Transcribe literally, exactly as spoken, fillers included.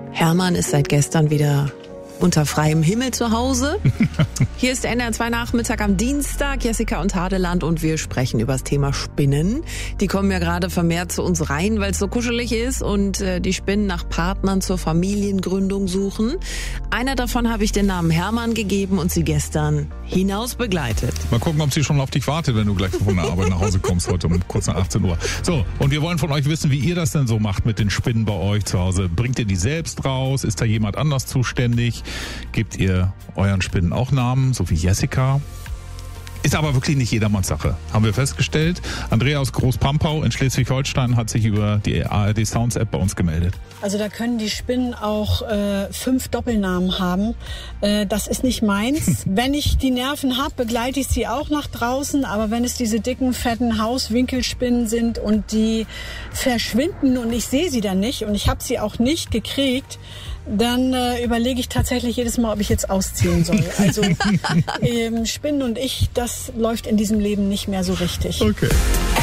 Hermann ist seit gestern wieder unter freiem Himmel zu Hause. Hier ist der N R zwei Nachmittag am Dienstag, Jessica und Hadeland, und wir sprechen über das Thema Spinnen. Die kommen ja gerade vermehrt zu uns rein, weil es so kuschelig ist und äh, die Spinnen nach Partnern zur Familiengründung suchen. Einer davon habe ich den Namen Hermann gegeben und sie gestern hinaus begleitet. Mal gucken, ob sie schon auf dich wartet, wenn du gleich von der Arbeit nach Hause kommst, heute um kurz nach achtzehn Uhr. So, und wir wollen von euch wissen, wie ihr das denn so macht mit den Spinnen bei euch zu Hause. Bringt ihr die selbst raus? Ist da jemand anders zuständig? Gebt ihr euren Spinnen auch Namen, so wie Jessica? Ist aber wirklich nicht jedermanns Sache, haben wir festgestellt. Andrea aus Großpampau in Schleswig-Holstein hat sich über die A R D Sounds App bei uns gemeldet. Also da können die Spinnen auch äh, fünf Doppelnamen haben. Äh, das ist nicht meins. Wenn ich die Nerven habe, begleite ich sie auch nach draußen. Aber wenn es diese dicken, fetten Hauswinkelspinnen sind und die verschwinden und ich sehe sie dann nicht und ich habe sie auch nicht gekriegt, dann äh, überlege ich tatsächlich jedes Mal, ob ich jetzt ausziehen soll. Also ähm, Spinnen und ich, das läuft in diesem Leben nicht mehr so richtig. Okay.